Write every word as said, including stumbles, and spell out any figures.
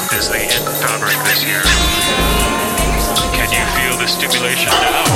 is the hidden fabric this year. Can you feel the stimulation now?